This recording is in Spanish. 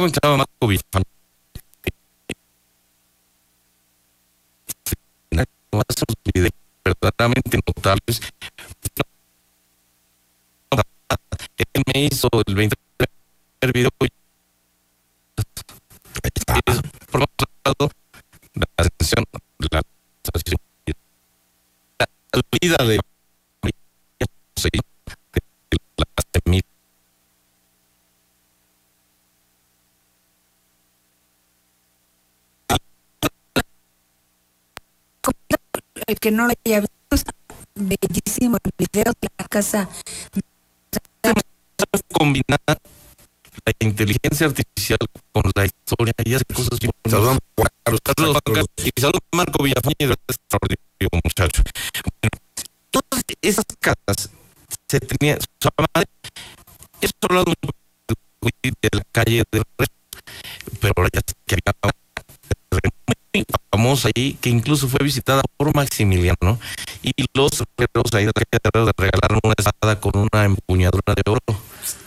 joven que se llama Marco Villafán. Hace unos videos verdaderamente notables. Él me hizo el 20 video. Por otro lado, la ascensión, la vida de el que no lo haya visto, está bellísimo el video de la casa. Combinar la inteligencia artificial con la historia y hace cosas bien. Saludos y saludos a Marco Villafán, extraordinario muchacho. Bueno, todas esas casas se tenían, su madre, eso hablado de la calle del Resto, pero ahora ya que había muy famosa ahí, que incluso fue visitada por Maximiliano, y los herreros ahí de regalaron una espada con una empuñadura de oro.